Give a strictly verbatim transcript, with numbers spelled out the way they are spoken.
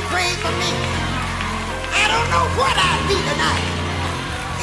prayed for me. I don't know what I'd be tonight